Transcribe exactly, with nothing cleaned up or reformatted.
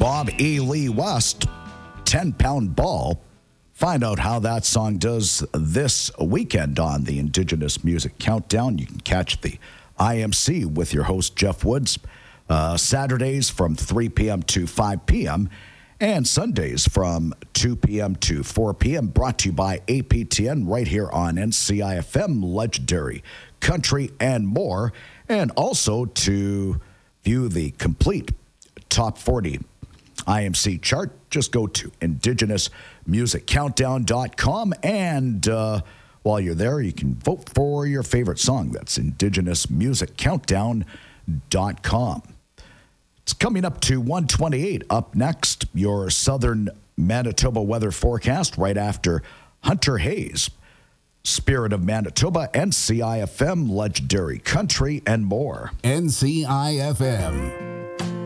Bob E. Lee West, ten pound Ball. Find out how that song does this weekend on the Indigenous Music Countdown. You can catch the I M C with your host, Jeff Woods, uh, Saturdays from three p.m. to five p.m., and Sundays from two p.m. to four p.m., brought to you by A P T N right here on N C I F M, Legendary Country and more. And also to view the complete Top forty I M C chart, just go to indigenous music countdown dot com, and uh, while you're there, you can vote for your favorite song. That's indigenous music countdown dot com. It's coming up to one twenty-eight. Up next, your southern Manitoba weather forecast right after Hunter Hayes. Spirit of Manitoba, N C I F M, Legendary Country, and more. N C I F M.